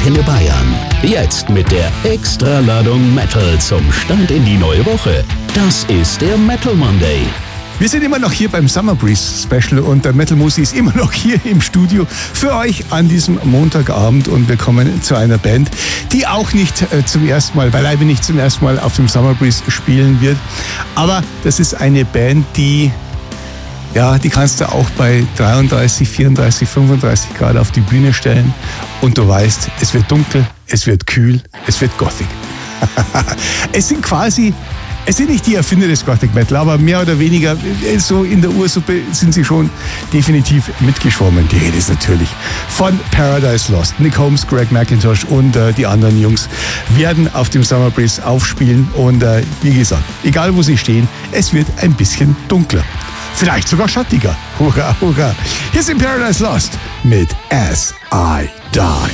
Antenne Bayern. Jetzt mit der Extraladung Metal zum Start in die neue Woche. Das ist der Metal Monday. Wir sind immer noch hier beim Summer Breeze Special und der Metal Musi ist immer noch hier im Studio für euch an diesem Montagabend und wir kommen zu einer Band, die auch nicht zum ersten Mal, beileibe nicht zum ersten Mal auf dem Summer Breeze spielen wird. Aber das ist eine Band, die kannst du auch bei 33, 34, 35 Grad auf die Bühne stellen und du weißt, es wird dunkel, es wird kühl, es wird Gothic. Es sind nicht die Erfinder des Gothic Metal, aber mehr oder weniger so in der Ursuppe sind sie schon definitiv mitgeschwommen. Die Rede ist natürlich von Paradise Lost. Nick Holmes, Greg McIntosh und die anderen Jungs werden auf dem Summer Breeze aufspielen und wie gesagt, egal wo sie stehen, es wird ein bisschen dunkler. Vielleicht sogar schattiger. Hurra, hurra. Hier sind Paradise Lost mit As I Die.